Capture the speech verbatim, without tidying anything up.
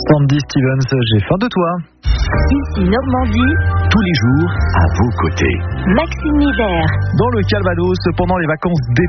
Sandy Stevens, j'ai faim de toi. Ici Normandie, tous les jours à vos côtés. Maxime Misère. Dans le Calvados, pendant les vacances d'été,